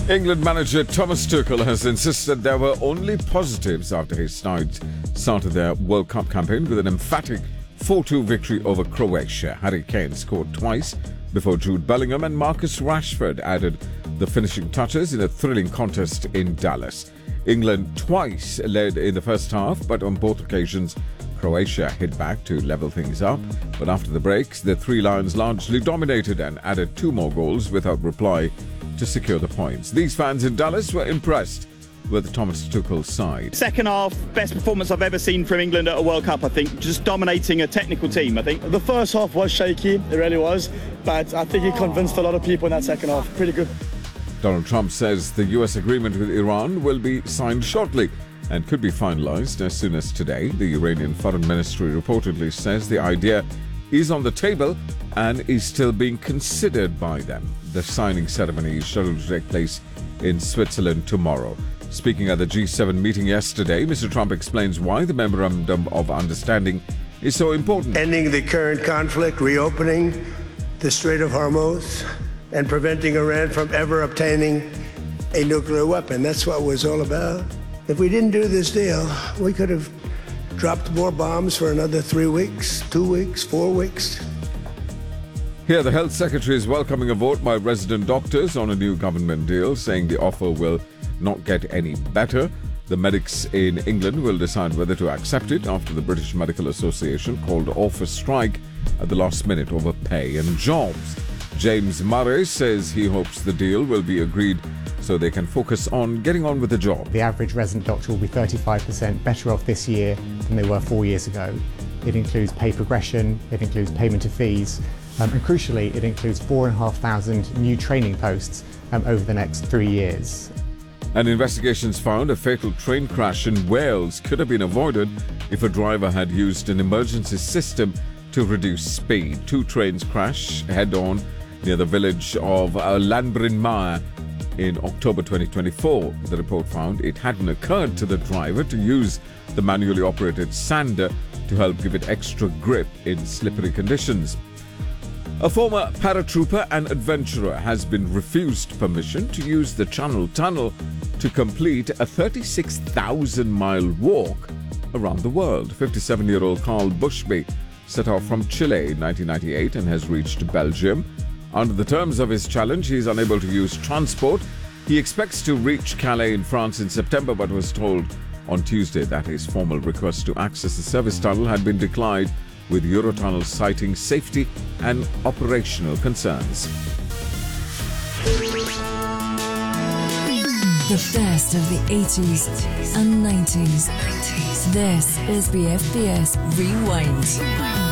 England manager Thomas Tuchel has insisted there were only positives after his side started their World Cup campaign with an emphatic 4-2 victory over Croatia. Harry Kane scored twice before Jude Bellingham and Marcus Rashford added the finishing touches in a thrilling contest in Dallas. England twice led in the first half, but on both occasions Croatia hit back to level things up. But after the breaks, the Three Lions largely dominated and added 2 more goals without reply to secure the points. These fans in Dallas were impressed with Thomas Tuchel's side. Second half, best performance I've ever seen from England at a World Cup, I think. Just dominating a technical team, I think. The first half was shaky, it really was. But I think he convinced a lot of people in that second half. Pretty good. Donald Trump says the US agreement with Iran will be signed shortly and could be finalized as soon as today. The Iranian Foreign Ministry reportedly says the idea is on the table and is still being considered by them. The signing ceremony is scheduled to take place in Switzerland tomorrow. Speaking at the G7 meeting yesterday, Mr. Trump explains why the Memorandum of Understanding is so important. Ending the current conflict, reopening the Strait of Hormuz, and preventing Iran from ever obtaining a nuclear weapon. That's what it was all about. If we didn't do this deal, we could have dropped more bombs for another 3 weeks, 2 weeks, 4 weeks. Here, the Health Secretary is welcoming a vote by resident doctors on a new government deal, saying the offer will not get any better. The medics in England will decide whether to accept it after the British Medical Association called off a strike at the last minute over pay and jobs. James Murray says he hopes the deal will be agreed so they can focus on getting on with the job. The average resident doctor will be 35% better off this year than they were 4 years ago. It includes pay progression, it includes payment of fees, and crucially, it includes 4,500 new training posts over the next 3 years. And investigations found a fatal train crash in Wales could have been avoided if a driver had used an emergency system to reduce speed. 2 trains crashed head-on near the village of Llanbrynmawr in October 2024. The report found it hadn't occurred to the driver to use the manually operated sander to help give it extra grip in slippery conditions. A former paratrooper and adventurer has been refused permission to use the Channel Tunnel to complete a 36,000-mile walk around the world. 57-year-old Carl Bushby set off from Chile in 1998 and has reached Belgium. Under the terms of his challenge, he is unable to use transport. He expects to reach Calais in France in September, but was told on Tuesday that his formal request to access the service tunnel had been declined, with Eurotunnel citing safety and operational concerns. The best of the 80s and 90s. This is BFBS Rewind.